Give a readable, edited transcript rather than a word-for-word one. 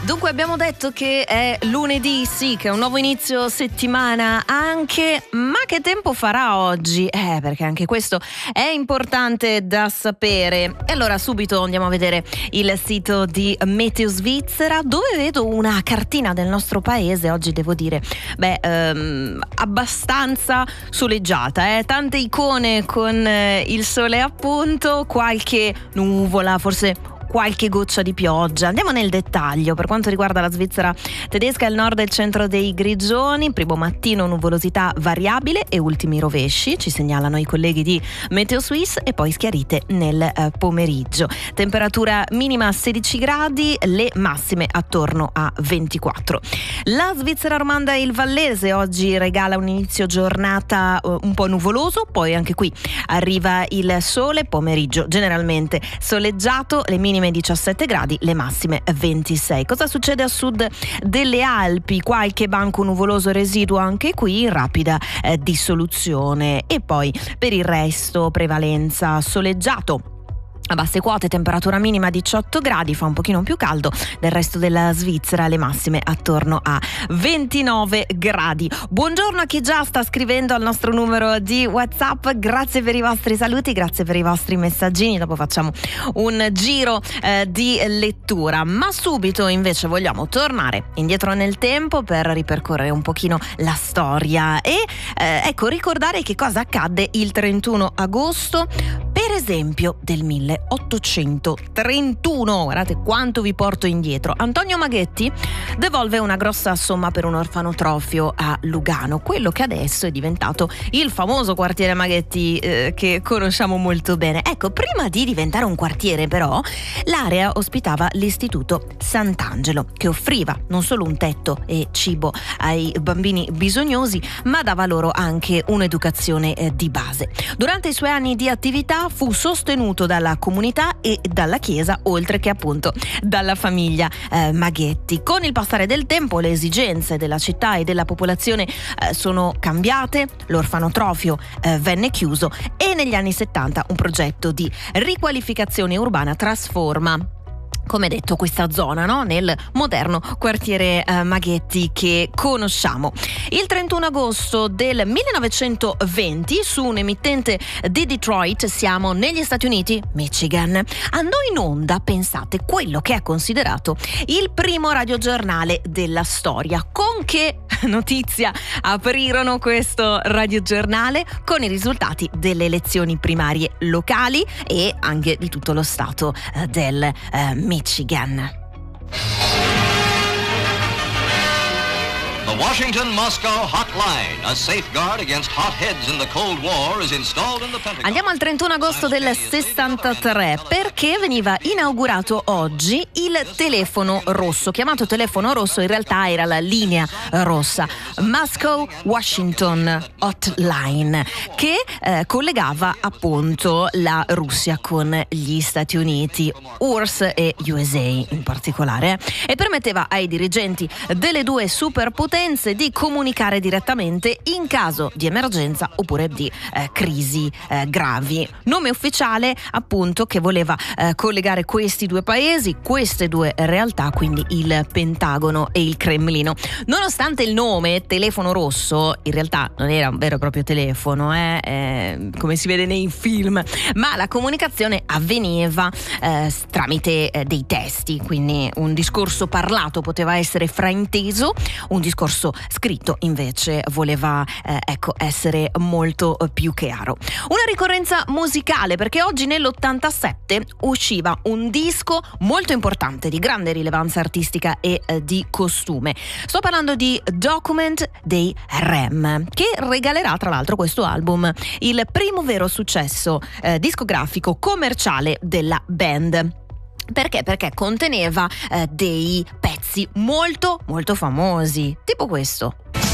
Dunque abbiamo detto che è lunedì, sì, che è un nuovo inizio settimana anche, ma che tempo farà oggi? Perché anche questo è importante da sapere. E allora subito andiamo a vedere il sito di Meteo Svizzera, dove vedo una cartina del nostro paese. Oggi devo dire, abbastanza soleggiata, tante icone con il sole appunto, qualche nuvola, forse qualche goccia di pioggia. Andiamo nel dettaglio. Per quanto riguarda la Svizzera tedesca, il nord e il centro dei grigioni, primo mattino nuvolosità variabile e ultimi rovesci, ci segnalano i colleghi di Meteo Suisse, e poi schiarite nel pomeriggio. Temperatura minima 16 gradi, le massime attorno a 24. La Svizzera romanda e il vallese oggi regala un inizio giornata un po' nuvoloso, poi anche qui arriva il sole, pomeriggio generalmente soleggiato, le minime 17 gradi, le massime 26. Cosa succede a sud delle Alpi? Qualche banco nuvoloso residuo anche qui, rapida dissoluzione, e poi per il resto prevalenza soleggiato. A basse quote temperatura minima 18 gradi, fa un pochino più caldo. Del resto della Svizzera le massime attorno a 29 gradi. Buongiorno a chi già sta scrivendo al nostro numero di WhatsApp, grazie per i vostri saluti, grazie per i vostri messaggini, dopo facciamo un giro di lettura. Ma subito invece vogliamo tornare indietro nel tempo per ripercorrere un pochino la storia e ricordare che cosa accadde il 31 agosto, per esempio del 1831. Guardate quanto vi porto indietro. Antonio Maghetti devolve una grossa somma per un orfanotrofio a Lugano, quello che adesso è diventato il famoso quartiere Maghetti che conosciamo molto bene. Ecco, prima di diventare un quartiere però, l'area ospitava l'istituto Sant'Angelo, che offriva non solo un tetto e cibo ai bambini bisognosi, ma dava loro anche un'educazione di base. Durante i suoi anni di attività fu sostenuto dalla comunità e dalla chiesa, oltre che appunto dalla famiglia Maghetti. Con il passare del tempo le esigenze della città e della popolazione sono cambiate, l'orfanotrofio venne chiuso e negli anni 70 un progetto di riqualificazione urbana trasforma, come detto, questa zona, no? Nel moderno quartiere Maghetti che conosciamo. Il 31 agosto del 1920, su un emittente di Detroit, siamo negli Stati Uniti, Michigan, andò in onda, pensate, quello che è considerato il primo radiogiornale della storia. Con che notizia aprirono questo radiogiornale? Con i risultati delle elezioni primarie locali e anche di tutto lo stato del Michigan. The Washington-Moscow Hotline, a safeguard against hot heads in the Cold War, is installed in the Pentagon. Andiamo al 31 agosto del 63, perché veniva inaugurato oggi il telefono rosso. Chiamato telefono rosso, in realtà era la linea rossa, Moscow-Washington Hotline, che collegava appunto la Russia con gli Stati Uniti, URSS e USA in particolare, e permetteva ai dirigenti delle due superpotenze di comunicare direttamente in caso di emergenza oppure di crisi gravi. Nome ufficiale appunto che voleva collegare questi due paesi, queste due realtà, quindi il Pentagono e il Cremlino. Nonostante il nome telefono rosso, in realtà non era un vero e proprio telefono, come si vede nei film, ma la comunicazione avveniva tramite dei testi, quindi un discorso parlato poteva essere frainteso, un discorso scritto invece voleva essere molto più chiaro. Una ricorrenza musicale, perché oggi nell'87 usciva un disco molto importante di grande rilevanza artistica e di costume. Sto parlando di Document dei Rem, che regalerà tra l'altro questo album, il primo vero successo discografico commerciale della band. Perché? Perché conteneva dei pezzi molto molto famosi, tipo questo.